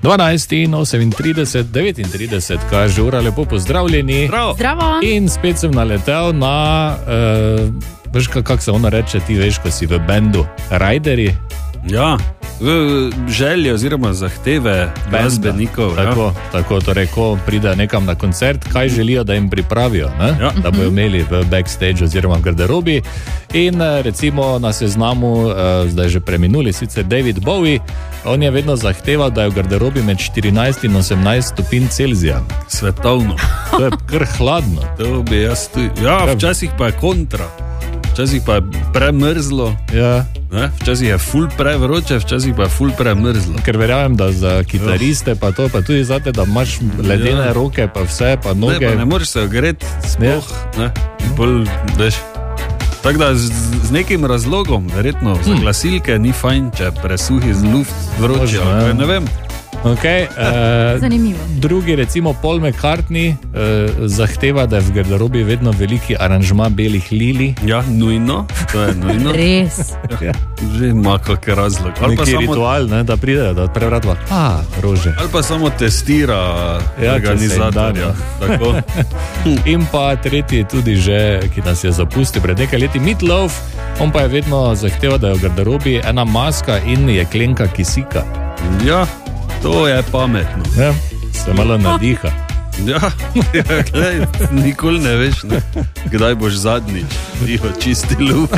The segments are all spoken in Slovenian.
12:38, 39, kaže ura, lepo pozdravljeni. Zdravo. In spet sem naletel na, veš kako se ono reče, ti veš, ko si v bendu, rajderi. Ja, želje oziroma zahteve glasbenikov. Tako, torej, ko pride nekam na koncert, kaj želijo, da jim pripravijo, ja. Da bojo imeli v backstage oziroma v garderobi. In recimo na seznamu, zdaj že preminuli, sicer David Bowie, on je vedno zahteval, da je v garderobi med 14 in 18 stopinj Celzija. Svetovno. To je kar hladno. To bi jaz tudi. Ja, včasih pa je kontra. Včasih pa je premrzlo, ja. Včasih je ful prevroče, včasih pa je ful premrzlo. Ker verjamem, da za kitariste pa to, pa tudi zate, da imaš ledene roke, pa vse, pa noge. Ne moreš se ogreti, sploh, bolj, veš. Tako da z nekim razlogom, verjetno, za glasilke ni fajn, če presuhi z luft vroče, ne vem. Okay, zanimivo. Drugi, recimo Paul McCartney, zahteva, da je v garderobi vedno veliki aranžma belih lilij. Ja, nujno, to je nujno. Res. Ja. Že ima kakšen razlog. Neki ritual, ne, da pridejo, da prevratva, rože. Ali pa samo testira organizatorja. Tako. In pa tretji tudi že, ki nas je zapustil pred nekaj leti, Meat Loaf, on pa je vedno zahteva, da je v garderobi ena maska in jeklenka kisika. Ja. To je pametno. Ja, se malo nadiha. Ja, glej, nikoli ne veš, ne? Kdaj boš zadnjič čisti luft.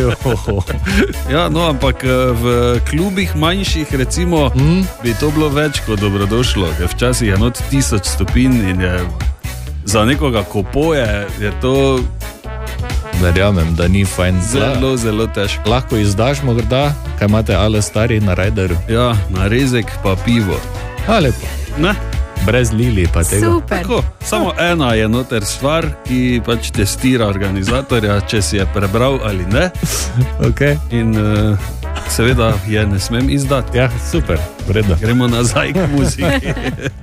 Ja, no, ampak v klubih manjših, recimo, bi to bilo več kot dobrodošlo, ker včasih je not 1000 stopinj in je za nekoga, ko poje, je to... Verjamem, da ni fajn. Zelo, zelo težko. Lahko izdaš morda, kaj imate ale stari na rajderu? Ja, narezek pa pivo. Lepo. Ne? Brez lili pa tega. Super. Tako, samo ena je noter stvar, ki pač testira organizatorja, če si je prebral ali ne. Okay. In seveda je ne smem izdati. Ja, super, vredno. Gremo nazaj k muziki.